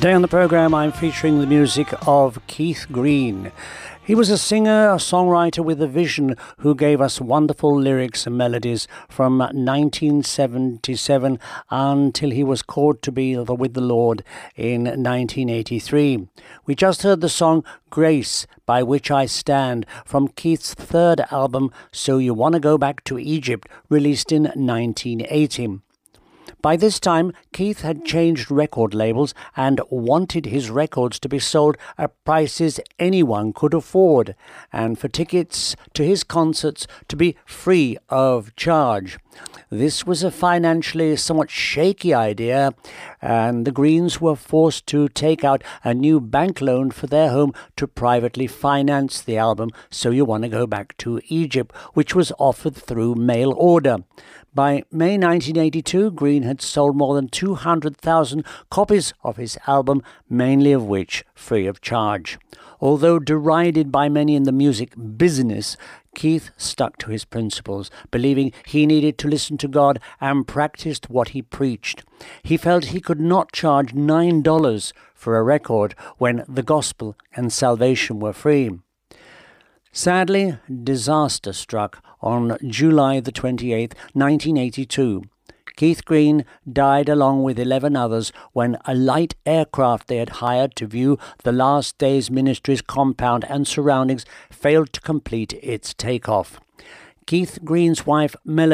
Today on the program, I'm featuring the music of Keith Green. He was a singer, a songwriter with a vision who gave us wonderful lyrics and melodies from 1977 until he was called to be with the Lord in 1983. We just heard the song Grace, By Which I Stand, from Keith's third album, So You Want to Go Back to Egypt, released in 1980. By this time, Keith had changed record labels and wanted his records to be sold at prices anyone could afford, and for tickets to his concerts to be free of charge. This was a financially somewhat shaky idea, and the Greens were forced to take out a new bank loan for their home to privately finance the album So You Want to Go Back to Egypt, which was offered through mail order. By May 1982, Green had sold more than 200,000 copies of his album, mainly of which free of charge. Although derided by many in the music business, Keith stuck to his principles, believing he needed to listen to God and practiced what he preached. He felt he could not charge $9 for a record when the gospel and salvation were free. Sadly, disaster struck on July the 28th, 1982. Keith Green died along with 11 others when a light aircraft they had hired to view the Last Days Ministries compound and surroundings failed to complete its takeoff. Keith Green's wife, Melody,